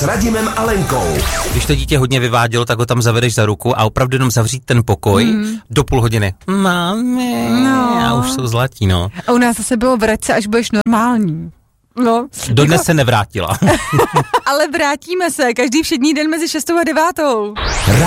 Radimem a Lenkou. Když to dítě hodně vyvádělo, tak ho tam zavedeš za ruku a opravdu jenom zavřít ten pokoj do půl hodiny. Mami, a už jsou zlatí, no. A u nás zase bylo vrať se, až budeš normální. No. Dodnes se nevrátila. Ale vrátíme se každý všední den mezi 6. a 9.